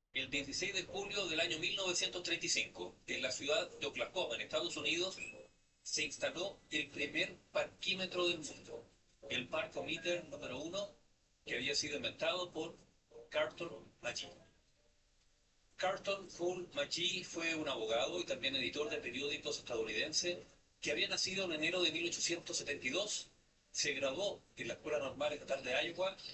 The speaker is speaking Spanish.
El 16 de julio del año 1935, en la ciudad de Oklahoma, en Estados Unidos, se instaló el primer parquímetro del mundo, el Parkometer número uno, que había sido inventado por Carlton Magee. Carlton Hull Magee fue un abogado y también editor de periódicos estadounidense que había nacido en enero de 1872. Se graduó en la Escuela Normal Estatal de Iowa